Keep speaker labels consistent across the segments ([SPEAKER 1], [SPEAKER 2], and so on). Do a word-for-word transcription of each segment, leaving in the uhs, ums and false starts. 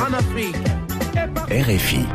[SPEAKER 1] R F I.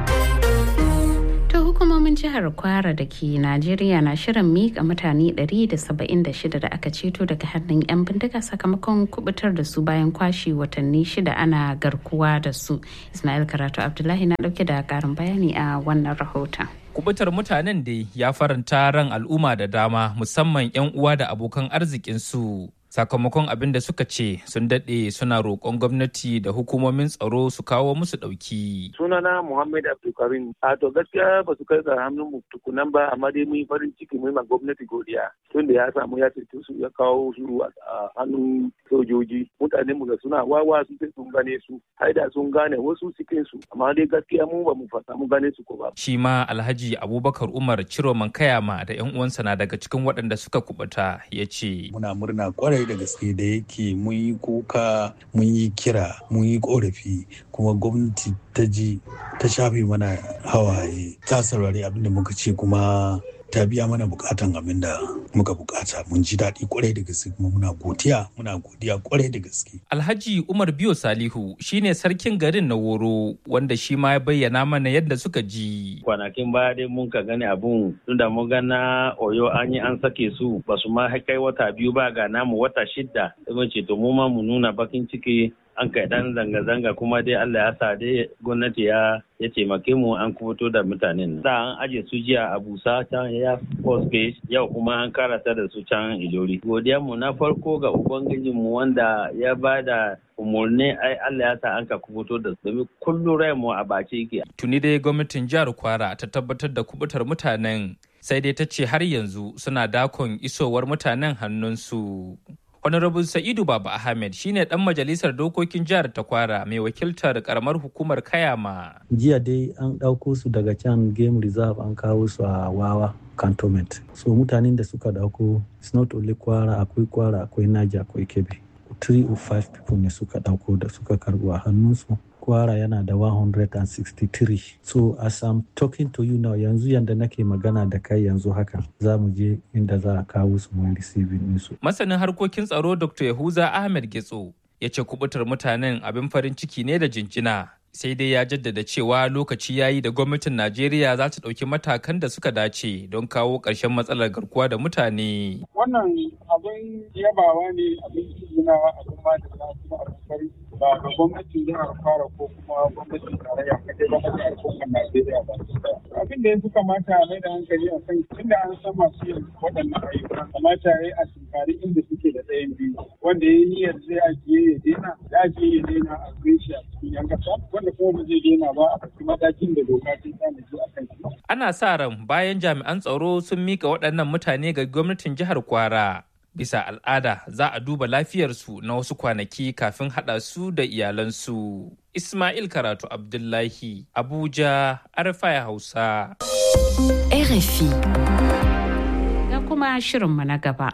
[SPEAKER 2] Ta hukumomin jihar Kwara da ke Najeriya na shirin miƙa mutane ɗari da saba'in da shida da aka ceto daga hannun 'yan bindiga sakamakon kubutar da su bayan kwashe watanni shida ana garkuwa da su. Ismail Karatu Abdullahi na ɗauke da ƙarin bayani a wannan rahoton.
[SPEAKER 3] Kubutar mutanen dai ya faranta ran al'umma da dama, musamman 'yan uwa da abokan arzikinsu. Sakamakon abin da suka ce sun daɗe suna roƙon gwamnati da hukumomin tsaro su kawo musu ɗauki.
[SPEAKER 4] Sunana Muhammad Abdulkarim. A to gaskiya ba su kai ga hannun mu tukunan ba, amma dai mun farin ciki mun ma gwamnati godiya. Tun da ya samu ya ce su ya kawo su a hannun sojoji. Mutanen mu da suna wawa su sai sun gane su. Haida sun gane wasu cikin su, amma dai gaskiya mu ba mu fata mu gane su ko ba.
[SPEAKER 3] Shi ma Alhaji Abubakar Umar Ciroman Kayama da 'yan uwansa na daga cikin waɗanda suka kubuta, ya ce.
[SPEAKER 5] Muna murna kwarai da gaske da yake mun yi kuka, mun yi kira, mun yi korafi, kuma gwamnati ta ji ta shafe mana hawaye, ta saurari abin da muka ce kuma ta biya mana bukatan abin da muka bukata. Mun ji daɗi kwarai da gaske kuma muna godiya muna godiya kwarai da gaske.
[SPEAKER 3] Alhaji Umar Biyo Salihu shine sarkin garin na Woro, wanda shi ma ya bayyana mana yadda suka ji.
[SPEAKER 6] Kwanakin baya dai mun ka gani abun tunda mun ga na Oyo an yi an sake su, ba su ma kai wata biyu ba, ga namu wata shidda. Sai mun ce to mu ma mu nuna bakin ciki, an kai dan zanga-zanga, kuma dai Allah ya sa dai gwamnati ya ya taimake mu an kubuto da mutanen. Da an aje su jiya a Busa can ya Force Base, yau kuma an karata da su can Ilori. Godiya mu na farko ga ubangijin mu wanda ya bada umurni, ai Allah ya sa an ka kubuto da su, domin kullum rai mu a bace yake.
[SPEAKER 3] Tuni dai gwamnatin jihar Kwara ta tabbatar da kubutar mutanen, sai dai ta ce har yanzu suna dakon isowar mutanen hannunsu. Honorable Sa'idu Baba Ahmed shine dan majalisar dokokin jihar ta Kwara mai wakiltar karamar hukumar Kayama.
[SPEAKER 7] Jiya dai an ɗauko su daga can game reserve an kawo su a Wawa cantonment. So mutanen da suka dauko, it's not only Kwara, akwai Kwara, akwai Naja, akwai Kebbi. three or five people ne suka dauko da suka karbo a hannunsu. Kwara yana da one hundred sixty-three. So as I'm talking to you now, yanzu yanda nake magana da kai yanzu haka, za mu je inda za a kawo su mun receiving su.
[SPEAKER 3] Masanin harkokin tsaro Doctor Yahuza Ahmed Getso ya ce kubutar mutanen abin farin ciki ne da jinjina. Sai dai ya jaddada cewa lokaci yayi da gwamnatin Najeriya za ta ɗauki matakan da suka dace don kawo ƙarshen matsalar garkuwa da mutane.
[SPEAKER 8] Wannan abin yabawa ne, abin tunawa, abin ma da za su abin farin ba ga gwamnatin jihar Kwara ko kuma gwamnatin tarayya kadai ba, da al'ummar Najeriya ba. Abin da ya fi kamata a mai da hankali a kan inda an san masu yin waɗannan ayyuka, kamata ya yi a tunkari inda suke da ɗayan biyu. Wanda ya yi niyyar zai ajiye ya daina, ya ajiye ya daina a shi a cikin yan ƙasa, wanda kuma ba zai daina ba a cikin matakin da doka ta tanaji a kan shi.
[SPEAKER 3] Ana sa ran bayan jami'an tsaro sun mika waɗannan mutane ga gwamnatin jihar Kwara. Bisa al'ada za a duba lafiyarsu na wasu kwanaki kafin haɗa su da iyalansu. Ismail Karatu Abdullahi, Abuja, R F I Hausa.
[SPEAKER 2] R F I. Ga kuma shirinmu na gaba.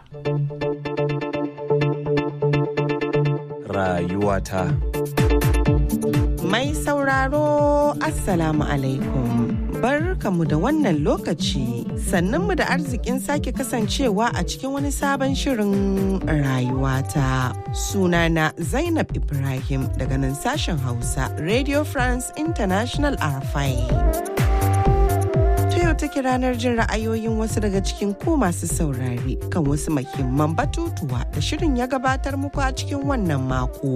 [SPEAKER 1] Rayuwata.
[SPEAKER 9] Mai sauraro, Assalamu alaikum. Barkamu da wannan lokaci, sannunmu da arzikin sake kasancewa a cikin wani sabon shirin rayuwata. Sunana Zainab Ibrahim daga nan sashen Hausa, Radio France International R F I. Yau take ranar jin ra'ayoyin wasu daga cikin ku masu saurari kan wasu muhimman batutuwa da shirin ya gabatar muku a cikin wannan mako.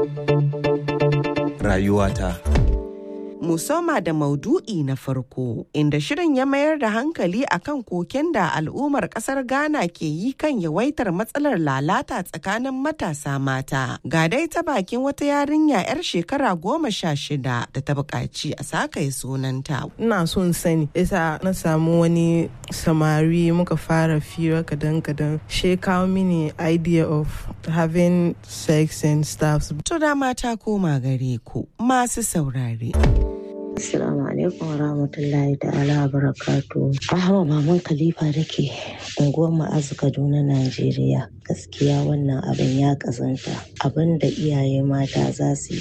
[SPEAKER 1] Rayuwata.
[SPEAKER 9] Musoma da maudu'i na farko, inda shirin ya mayar da hankali akan koken da al'ummar kasar Ghana ke yi kan yawaitar matsalar lalata tsakanin matasa mata. Ga dai ta bakin wata yarinya 'yar shekara goma sha shida da ta buƙaci a sakaye sunanta.
[SPEAKER 10] Ina son sani, isa na samu wani samari muka fara fira kadan-kadan. She kawo mini idea of having sex and stuff.
[SPEAKER 9] To da mata koma gare ku masu saurare.
[SPEAKER 11] Assalamu alaikum wa rahmatullahi ta'ala wa barakatuhu. Ahma Maman Khalifa da ke unguwar Ma'azu Kaduna, Najeriya. Gaskiya wannan abin ya kazanta. Abin da iyaye mata za su yi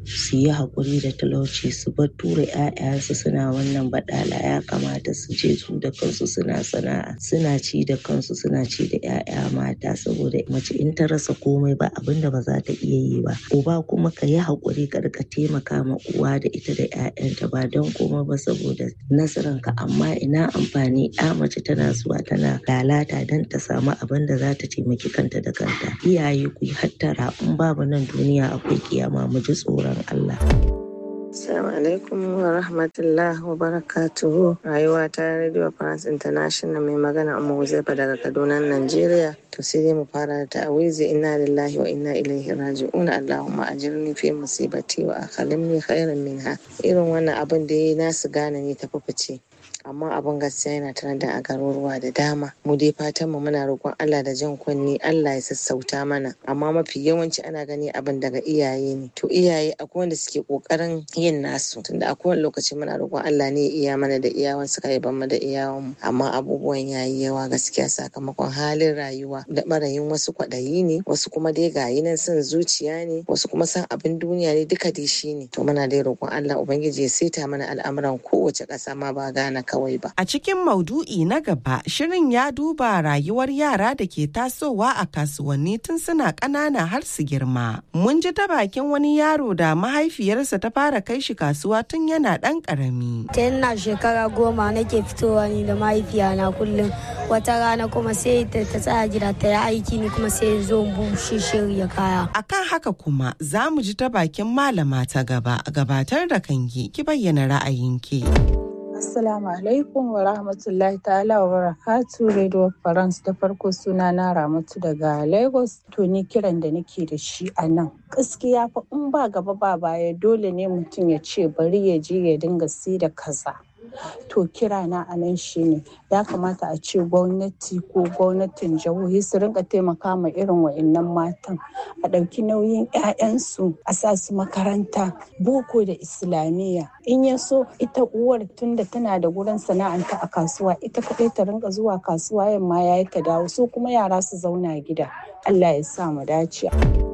[SPEAKER 11] su yi haƙuri da talauci, su bar tura 'ya'yansu suna wannan baɗala. Ya kamata su je su da kansu suna sana'a, suna ci da kansu, suna ci da 'ya'ya mata, saboda mace in ta rasa komai ba abin da ba za ta iya yi ba. Uba kuma ka yi haƙuri ka rika taimaka ma uwa da ita da 'ya'yanta, ba don komai ba saboda nasaranka. Amma ina amfani ya mace tana zuwa tana lalata don ta samu abin da za ta taimaki kanta da kanta. Iyaye ku yi hattara, in babu nan duniya akwai kiyama, mu ji tsoron Allah.
[SPEAKER 1] Assalamu alaikum wa rahmatullahi wa barakatuhu. Rayuwa ta Radio France International, mai magana Umma Huzaifa daga Kaduna, Najeriya. To sai dai mu fara da ta'awizi, inna lillahi wa inna ilaihi raji'un. Allahumma ajirni fi musibati wa akhlifni khairan minha. Irin wannan abin da yayi nasu gane ne ta fice. Amma abin gaskiya yana tare da a garuruwa da dama. Mu dai fatan mu muna roƙon Allah da jan kunni, Allah ya sassauta mana. Amma mafi yawanci ana gani abin daga iyaye ne. To iyaye akwai wanda suke ƙoƙarin yin nasu. Tunda akwai wani lokaci muna roƙon Allah ne ya iya mana da iyawan suka yi ban mu da iyawan mu. Amma abubuwan yayi yawa gaskiya sakamakon halin rayuwa da barayin wasu kwaɗayi ne, wasu kuma dai gayi nan son zuciya ne, wasu kuma san abin duniya ne, duka dai shi ne. To muna dai roƙon Allah Ubangiji ya saita mana al'amuran kowace ƙasa ma ba Ghana kawai ba.
[SPEAKER 9] A cikin maudu'i na gaba, shirin ya duba rayuwar yara da ke tasowa a kasuwanni tun suna ƙanana har su girma. Mun ji ta bakin wani yaro da mahaifiyarsa ta fara kai shi kasuwa tun yana ɗan ƙarami.
[SPEAKER 12] Ta yana shekara goma nake fitowa ni da mahaifiyana kullum. Wata rana kuma sai ta tsaya gida ta yi aiki ni kuma sai zo bushe shirya kaya.
[SPEAKER 9] Akan haka kuma za mu ji ta bakin malama ta gaba. Gabatar da kanki, ki bayyana ra'ayinki.
[SPEAKER 13] Assalamu alaikum wa rahmatullahi ta'ala wa barakatu. Radio France, da farko suna na Ramatu daga Lagos. To ni kiran da nake da shi a nan, gaskiya fa in ba gaba ba baya dole ne mutum ya ce bari ya je ya dinga sai da kaza. To kira na a nan shine ya kamata a ce gwamnati ko gwamnatin jihohi su rinka taimaka ma irin wa'annan matan, a ɗauki nauyin 'ya'yansu, a sa su makaranta boko da islamiyya. In ya so ita uwar tunda tana da gurin sana'anta a kasuwa, ita kaɗai ta rinka zuwa kasuwa yamma yayi ta dawo, so kuma yara su zauna gida. Allah ya sa mu dace.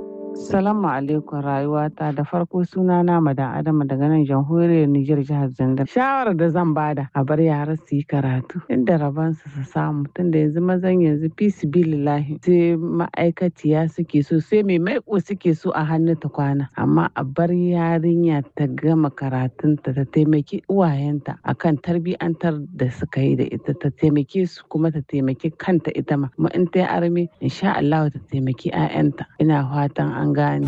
[SPEAKER 14] Salamu alaikum rayuwata, da farko suna na Madan Adama daga nan jamhuriyar Nijar jihar Zandar. Shawarar da zan bada a bar yara su yi karatu inda rabansu su samu, tunda yanzu mazan yanzu fi sibilillahi sai ma'aikaciya suke so, sai mai maiko suke so a hannu ta kwana. Amma a bar yarinya ta gama karatunta, ta taimaki uwayenta akan tarbiyantar da suka yi da ita, ta taimake su kuma ta taimaki kanta ita ma. Kuma in ta yi arme insha Allah ta taimaki 'ya'yanta. Ina fatan an gane.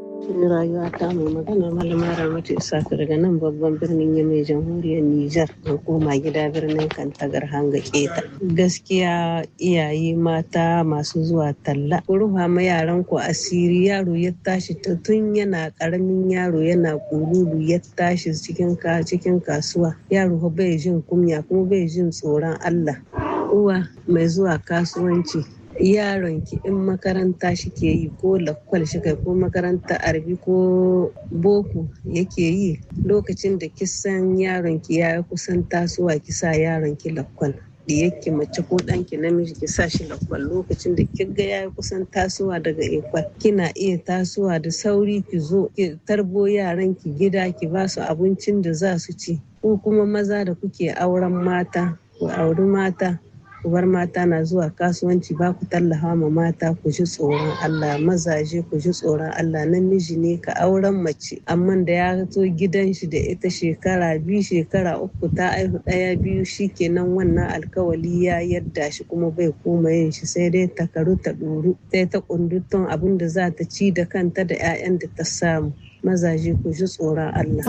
[SPEAKER 15] Rayuwa ta mai magana malama Ramatu Isaka daga nan babban birnin Yamai jamhuriyar Nijar, an koma gida birnin Kantagar Hanga Keta. Gaskiya iyaye mata masu zuwa talla, ku ruha ma yaran ku asiri. Yaro ya tashi tun yana karamin yaro yana kululu ya tashi cikin ka cikin kasuwa, yaro bai jin kunya kuma bai jin tsoron Allah. Uwa mai zuwa kasuwanci, yaron ki in makaranta shike yi ko lakwal shi kai ko makaranta arabi ko boko yake yi, lokacin da kisan yaron ki ya kusan tasowa ki sa yaron ki lakwal. Diyakki mace ko ɗanki namiji ki sa shi lakwal. Lokacin da kiga ya kusan tasowa daga ekwal, kina iya tasowa da sauri ki zo ki tarbo yaran ki gida, ki ba su abincin da za su ci. Ko kuma maza da kuke auren mata, ku auri mata, ku bar mata na zuwa kasuwanci, ba ku tallafa ma mata. Ku ji tsoron Allah, mazaje ku ji tsoron Allah. Namiji ne ka auren mace, amma da ya zo gidan shi da ita shekara biyu shekara uku ta aihu ɗaya biyu, shikenan wannan alkawali ya yadda shi kuma bai koma yin shi, sai dai ta karu ta ɗoru, sai ta kundutun abin da za ta ci da kanta da 'ya'yan da ta samu. Mazaje ku ji tsoron Allah.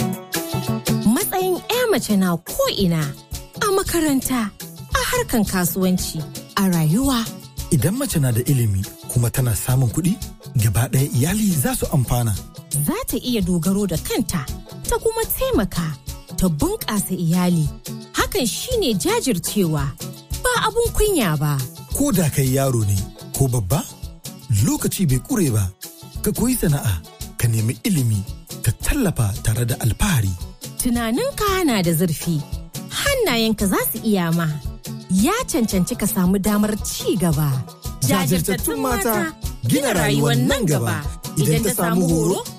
[SPEAKER 16] Matsayin 'ya mace na ko'ina, a makaranta, a harkan kasuwanci, a rayuwa.
[SPEAKER 17] Idan mace na da ilimi kuma tana samun kuɗi, gaba ɗaya iyali za su amfana.
[SPEAKER 16] Za ta iya dogaro da kanta, ta kuma taimaka, ta bunƙasa iyali. Hakan shine jajircewa, ba abun kunya ba.
[SPEAKER 17] Ko da kai yaro ne ko babba, lokaci bai ƙure ba. Ka koyi sana'a, ka nemi ilimi, ka tallafa tare da alfahari.
[SPEAKER 16] Tunaninka na da zurfi, hannayenka za su iya ma. Ya cancanci ka samu damar ci gaba.
[SPEAKER 17] Jajirtattun mata gina rayuwar nan gaba. Idan ta samu horo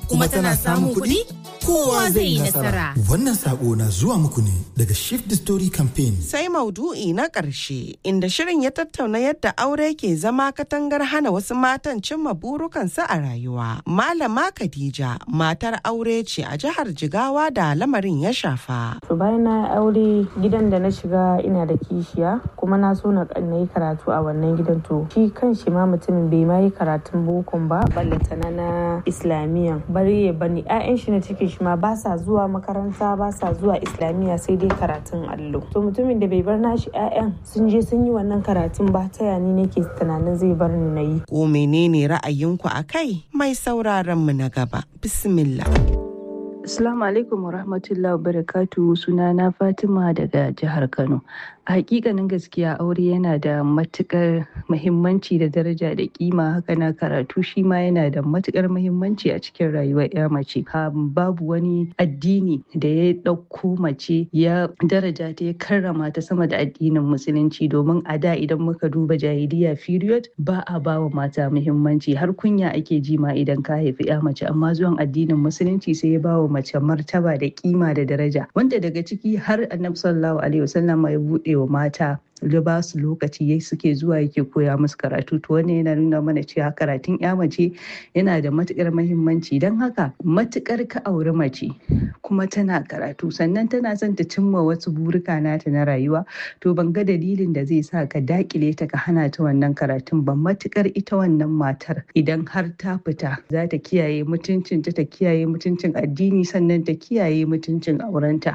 [SPEAKER 16] kuma tana samun kuɗi, kowa zai yi nasara.
[SPEAKER 17] Wannan sako na zuwa muku ne daga Shift the Story Campaign.
[SPEAKER 9] Sai maudu'i na ƙarshe inda shirin ya tattauna yadda aure ke zama katangar hana wasu matan cimma burukansu a rayuwa. Malama Khadija matar aure ce a jihar Jigawa da lamarin ya shafa.
[SPEAKER 18] To bayan na aure gidan da na shiga ina da kishiya kuma na so na yi karatu a wannan gidan to shi kan shi ma mutumin bai ma yi karatun bokon ba ballantana na islamiyan bari ya bani ƴaƴan shi na cikin shi ma ba sa zuwa makaranta ba sa zuwa islamiyya sai dai karatun allo. To mutumin da bai bar nashi ƴaƴan sun je sun yi wannan karatun ba ta yani nake tunanin zai bar ni na yi.
[SPEAKER 9] Ko menene ra'ayinku a kai? Mai sauraron mu na gaba. Bismillah.
[SPEAKER 19] Assalamu alaikum wa rahmatullahi wa barakatuhu, sunana Fatima daga jihar Kano. A hakikanin gaskiya aure yana da matukar muhimmanci da daraja da kima, haka na karatu shi ma yana da matukar muhimmanci a cikin rayuwar ya mace. Babu wani addini da ya ɗauko mace ya daraja ta ya karrama ta sama da addinin musulunci, domin a da idan muka duba jahiliya period ba a ba wa mata muhimmanci, har kunya ake ji ma idan ka haifi ya mace, amma zuwan addinin musulunci sai ya ba wa mace martaba da kima da daraja, wanda daga ciki har annabi sallallahu alaihi wasallam ya bude wa mata da ba su lokaci yayi suke zuwa yake koya musu karatu. To wannan yana nuna mana cewa karatun ya mace yana da matukar muhimmanci. Don haka matukar ka auri mace kuma tana karatu sannan tana son ta cimma wasu burika nata na rayuwa, to ban ga dalilin da zai sa ka dakile ta ka hana ta wannan karatun ba. Matukar ita wannan matar idan har ta fita za ta kiyaye mutuncinta, ta kiyaye mutuncin addini, sannan ta kiyaye mutuncin aurenta.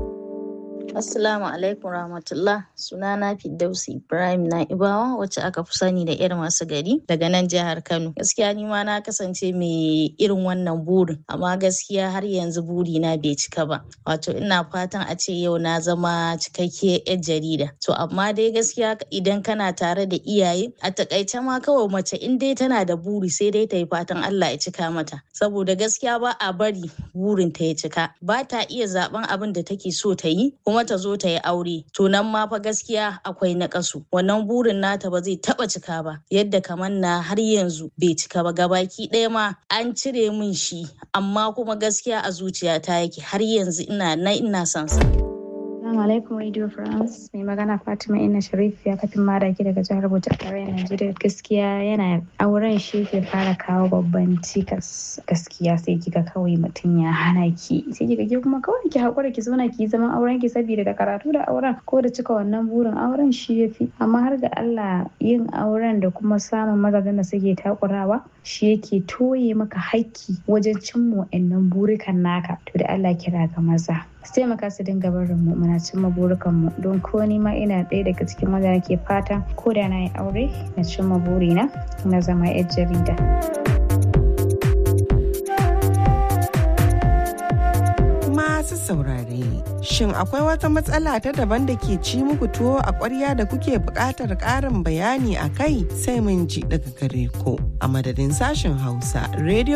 [SPEAKER 20] Assalamu alaikum rahmatullah, sunana Firdausi Ibrahim Na'ibawa wacce aka fi sani da irin masu gari daga nan jihar Kano. Gaskiya ni ma na kasance mai irin wannan burin, amma gaskiya har yanzu buri na bai cika ba. Wato ina fatan a ce yau na zama cikakkiyar yar jarida. To amma dai gaskiya idan kana tare da iyaye, a takaice ma kawai mace in dai tana da buri sai dai ta yi fatan Allah ya cika mata. Saboda gaskiya ba a bari burin ta ya cika. Ba ta iya zaben abin da take so ta yi kuma ta zo ta yi aure, to nan ma fa gaskiya akwai naƙasu. Wannan burin nata ba zai taba cika ba, yadda kamar na har yanzu bai cika ba. Gabaki ɗaya ma an cire min shi, amma kuma gaskiya a zuciyata yake har yanzu ina na ina son sa.
[SPEAKER 21] Assalamu alaikum Radio France. Mai magana Fatima Inna Sharif ya kafin madaki daga jihar Bauchi a tarayyar Najeriya. Gaskiya yana auren shi ke fara kawo babban cikas. Gaskiya sai kika kawai mutum ya hana ki. Sai kika ke kuma kawai ki haƙura ki zauna ki zaman auren ki saboda da karatu da auren ko da cika wannan burin auren shi yafi. Amma har ga Allah yin auren da kuma samun mazajen da suke takurawa shi yake toye maka haƙƙi wajen cimma wa'annan burikan naka. To da Allah kira ga maza. Su taimaka su dinga barin mu muna cimma burukanmu, don ko ni ma ina ɗaya daga cikin wanda nake fata ko da na yi aure na cimma burina na zama yar jarida.
[SPEAKER 9] Masu saurare, shin akwai wata matsala ta daban da ke ci muku tuwo a ƙwarya da kuke buƙatar ƙarin bayani a kai? Sai mun ji daga gare ku. A madadin sashen Hausa, Radio